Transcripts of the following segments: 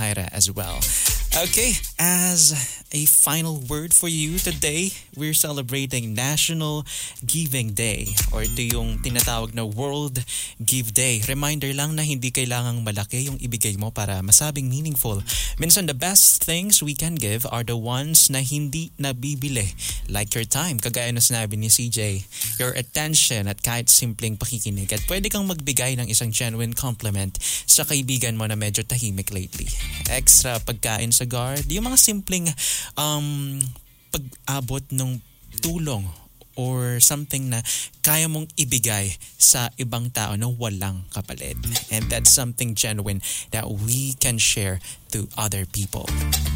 Tyra as well. Okay, as a final word for you today, we're celebrating National Giving Day or ito yung tinatawag na World Give Day. Reminder lang na hindi kailangang malaki yung ibigay mo para masabing meaningful. Minsan the best things we can give are the ones na hindi nabibili. Like your time, kagaya na sinabi ni CJ, your attention at kahit simpleng pakikinig. At pwede kang magbigay ng isang genuine compliment sa kaibigan mo na medyo tahimik lately. Extra pagkain sa guard, yung mga simpleng pag-abot ng tulong or something na kaya mong ibigay sa ibang tao na walang kapalit. And that's something genuine that we can share to other people.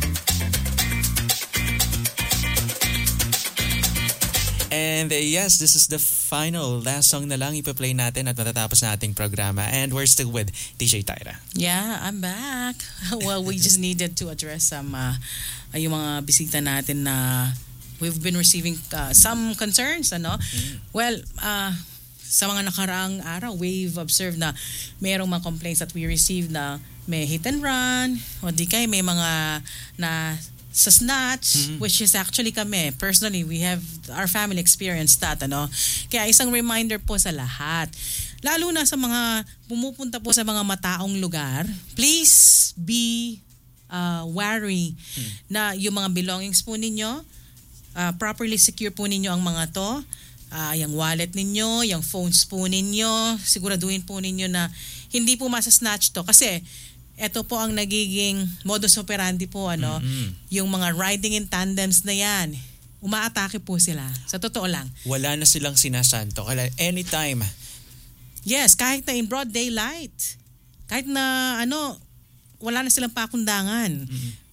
And yes, this is the final last song na lang ipa-play natin at matatapos na ating programa. And we're still with DJ Tyra. Yeah, I'm back. Well, we just needed to address some yung mga bisita natin na we've been receiving some concerns, ano? Well, sa mga nakaraang araw, we've observed na mayroong mga complaints that we received na may hit and run o di kaya may mga na sa snatch, which is actually kami. Personally, we have our family experienced that, ano? Kaya isang reminder po sa lahat. Lalo na sa mga pumupunta po sa mga mataong lugar, please be wary na yung mga belongings po ninyo, properly secure po ninyo ang mga to. Yung wallet ninyo, yung phones po ninyo, siguraduhin po ninyo na hindi po masasnatch to. Kasi ito po ang nagiging modus operandi po, ano, yung mga riding in tandems na yan, umaatake po sila. Sa totoo lang. Wala na silang sinasanto. Anytime. Yes, kahit na in broad daylight. Kahit na, wala na silang pakundangan.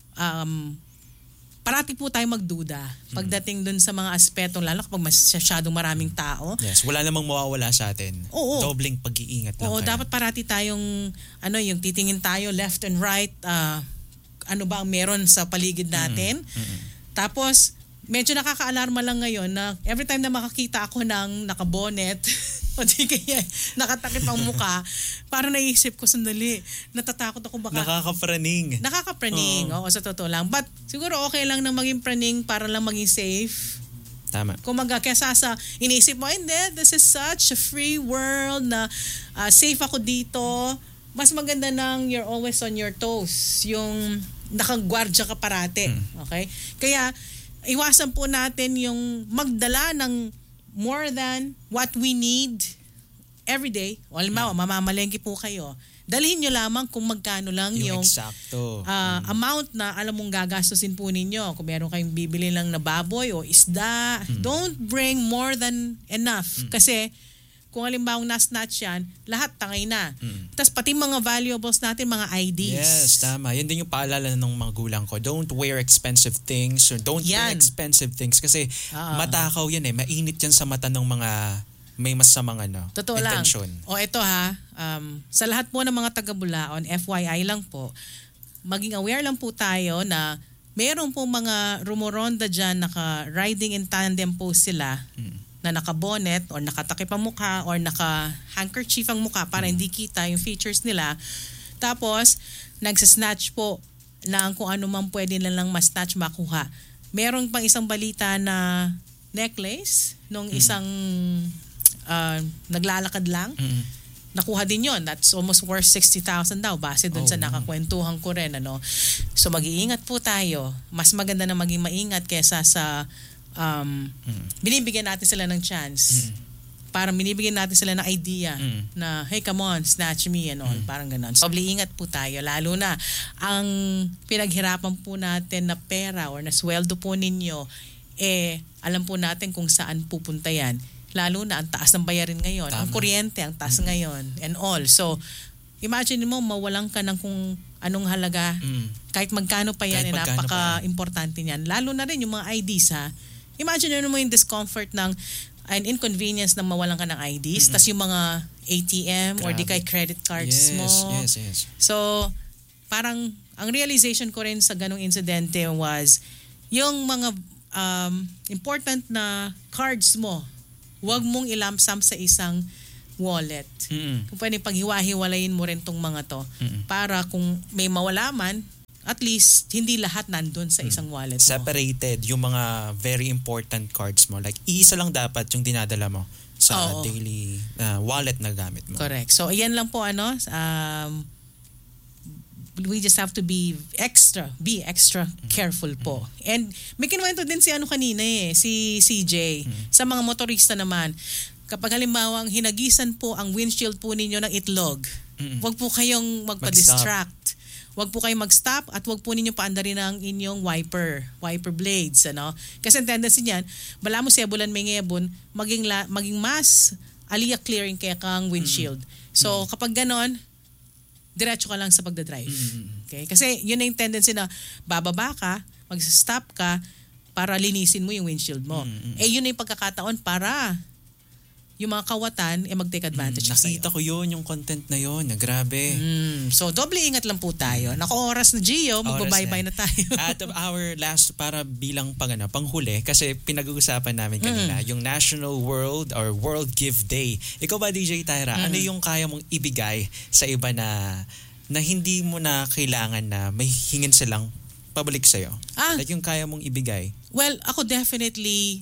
Parati po tayo magduda pagdating dun sa mga aspeto, lalo kapag masyadong maraming tao. Yes, wala namang mawawala sa atin. Oo. Dobling pag-iingat lang. Oo, dapat parati tayong, yung titingin tayo left and right, ano ba ang meron sa paligid natin. Tapos, medyo nakaka-alarma lang ngayon na every time na makakita ako ng nakabonet, o di kaya nakatakip ang muka, parang naisip ko sandali, natatakot ako baka... Nakakapraning. Oo, sa totoo lang. But siguro okay lang nang maging praning para lang maging safe. Tama. Kumaga, kesa sa iniisip mo, hindi, this is such a free world na safe ako dito. Mas maganda nang you're always on your toes. Yung nakagwardya ka parate. Okay? Kaya, iwasan po natin yung magdala ng more than what we need every day. O halimbawa, mamamalengke po kayo. Dalhin nyo lamang kung magkano lang yung exacto. Amount na alam mong gagastusin po ninyo. Kung meron kayong bibili lang na baboy o isda, don't bring more than enough. Kasi kung halimbawa na-snatch yan, lahat tangay na. Tapos pati mga valuables natin, mga IDs. Yes, tama. Yan din yung paalala ng mga gulang ko. Don't wear expensive things or don't buy expensive things kasi matakaw yan eh. Mainit yan sa mata ng mga may masamang totoo intention. Lang. O ito sa lahat po ng mga taga-Bulaon, FYI lang po, maging aware lang po tayo na meron po mga rumoronda dyan, naka-riding in tandem po sila, na naka-bonnet or nakatakip ang mukha or naka-handkerchief ang mukha para hindi kita yung features nila. Tapos, nagsasnatch po na kung ano man pwede na lang ma-snatch makuha. Meron pang isang balita na necklace nung isang naglalakad lang. Nakuha din yon. That's almost worth 60,000 daw base dun sa nakakwentuhan ko rin. So mag-iingat po tayo. Mas maganda na maging maingat kesa sa binibigyan natin sila ng chance. Parang binibigyan natin sila ng idea na, hey, come on, snatch me and all. Parang ganun. So, ingat po tayo. Lalo na, ang pinaghirapan po natin na pera or na sweldo po ninyo, alam po natin kung saan pupunta yan. Lalo na, ang taas ng bayarin ngayon. Tama. Ang kuryente, ang taas ngayon and all. So, imagine mo, mawalan ka ng kung anong halaga. Kahit magkano pa yan, napaka-importante niyan. Lalo na rin yung mga IDs, ha? Imagine mo yung discomfort ng an inconvenience na mawalan ka ng IDs, tas yung mga ATM or di kay credit cards mo. Yes. So, parang ang realization ko rin sa ganong insidente was yung mga important na cards mo, huwag mong ilamsam sa isang wallet. Kung pwede paghiwa-hiwalayin mo rin tong mga to para kung may mawala man, at least hindi lahat nandun sa isang wallet mo. Separated yung mga very important cards mo. Like, isa lang dapat yung dinadala mo sa daily wallet na gamit mo. Correct. So, ayan lang po we just have to be extra careful po. And may kinuwento din si kanina si CJ. Sa mga motorista naman, kapag halimbawa hinagisan po ang windshield po ninyo ng itlog, wag po kayong magpa-distract. Wag po kayong mag-stop at wag po ninyo paandarin ang inyong wiper blades. Kasi ang tendency niyan, bala mo sebulan may ngebon, maging mas aliya clearing kaya kang windshield. So kapag ganon, diretso ka lang sa pagdadrive. Okay? Kasi yun na yung tendency na bababa ka, mag-stop ka para linisin mo yung windshield mo. Yun na yung pagkakataon para yung mga kawatan mag-take advantage Nakita ko yun, yung content na yun. Grabe. So, doble ingat lang po tayo. Oras na Gio, magbabaybay na tayo. At our last, para bilang panghuli, kasi pinag-uusapan namin kanina, yung National World Give Day. Ikaw ba, DJ Tyra, ano yung kaya mong ibigay sa iba na hindi mo na kailangan na may hingin silang pabalik sa'yo? Like yung kaya mong ibigay? Well, ako definitely,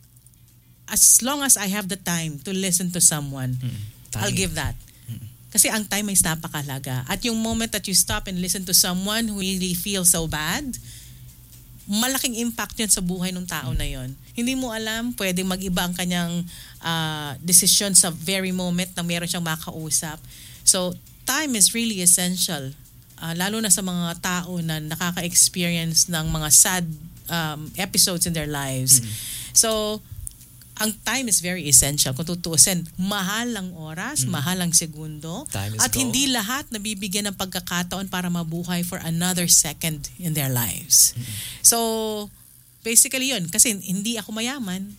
as long as I have the time to listen to someone, I'll give that. Kasi ang time is napakalaga. At yung moment that you stop and listen to someone who really feels so bad, malaking impact yun sa buhay ng tao na yun. Hindi mo alam, pwedeng mag-iba ang kanyang decision sa very moment na meron siyang makausap. So, time is really essential. Lalo na sa mga tao na nakaka-experience ng mga sad episodes in their lives. So, ang time is very essential. Kung tutuusin, mahal ang oras, mahal ang segundo, at hindi lahat nabibigyan ng pagkakataon para mabuhay for another second in their lives. So, basically yun. Kasi hindi ako mayaman.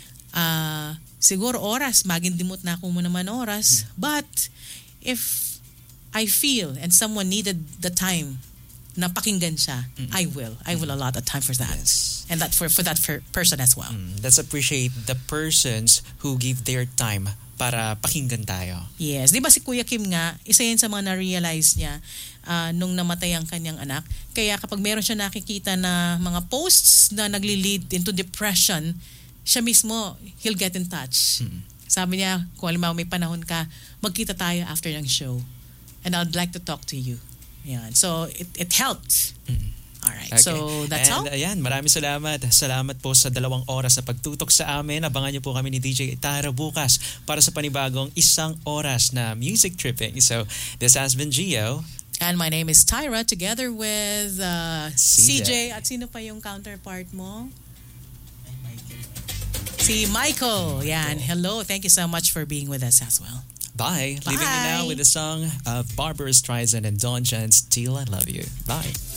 Siguro oras, magindimot na ako mo naman oras. But, if I feel and someone needed the time na pakinggan siya, I will allot a time for that. Yes. And that for that person as well. Let's appreciate the persons who give their time para pakinggan tayo. Yes. Di ba si Kuya Kim nga, isa yan sa mga na-realize niya nung namatay ang kanyang anak. Kaya kapag meron siya nakikita na mga posts na nagli-lead into depression, siya mismo, he'll get in touch. Sabi niya, kung alam mo may panahon ka, magkita tayo after ng show. And I'd like to talk to you. Yan. So, it helped. Alright. Okay. So, that's all. Ayan, maraming salamat. Salamat po sa 2 oras na pagtutok sa amin. Abangan niyo po kami ni DJ Tyra bukas para sa panibagong 1 oras na music tripping. So, this has been Gio. And my name is Tyra together with CJ. At sino pa yung counterpart mo? Si Michael. Yan. Hello. Thank you so much for being with us as well. Bye. Leaving you now with the song of Barbara Streisand and Don John's Still I Love You. Bye.